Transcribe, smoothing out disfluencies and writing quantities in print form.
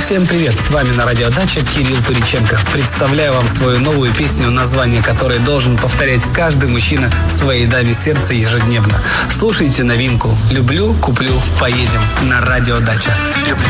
Всем привет, с вами на Радио Дача Кирилл Туриченко. Представляю вам свою новую песню, название которой должен повторять каждый мужчина своей даме сердца ежедневно. Слушайте новинку «Люблю, куплю, поедем» на Радио Дача.